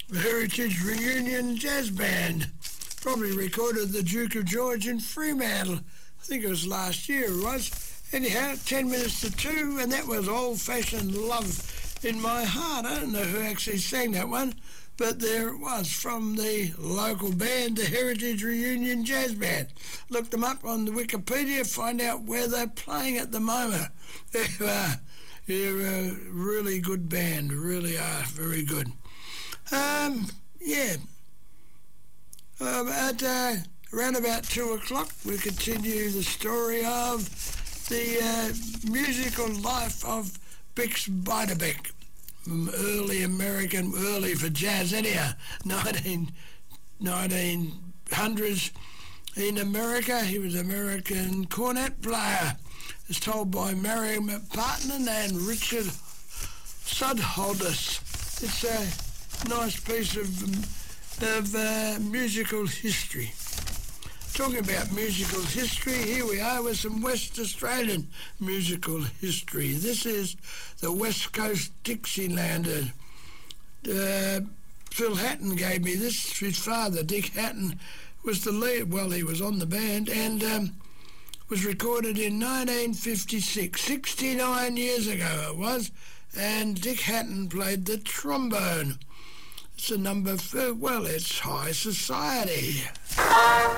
The Heritage Reunion Jazz Band. Probably recorded the Duke of George in Fremantle. I think it was last year it was. Anyhow, 10 minutes to 2, and that was Old-Fashioned Love in My Heart. I don't know who actually sang that one, but there it was from the local band, the Heritage Reunion Jazz Band. Look them up on the Wikipedia, find out where they're playing at the moment. They're a really good band, really are, very good. Around about 2 o'clock, we continue the story of the musical life of Bix Beiderbecke, early American, early for jazz anyhow, 1900s in America. He was an American cornet player, as told by Marion McPartland and Richard Sudholdus. It's a nice piece of musical history. Talking about musical history, here we are with some West Australian musical history. This is the West Coast Dixieland. Phil Hatton gave me this. His father, Dick Hatton, was the lead. Well, he was on the band and was recorded in 1956, 69 years ago it was, and Dick Hatton played the trombone. It's a number for, well, it's High Society.